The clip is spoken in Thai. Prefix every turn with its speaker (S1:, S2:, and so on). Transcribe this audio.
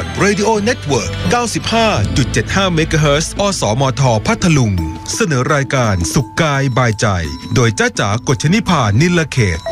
S1: ด Radio Network 95.75 MHz อสมทพัทลุงเสนอรายการสุขกายบายใจโดยจ้าจ๋ากฎชนิภานิลเขต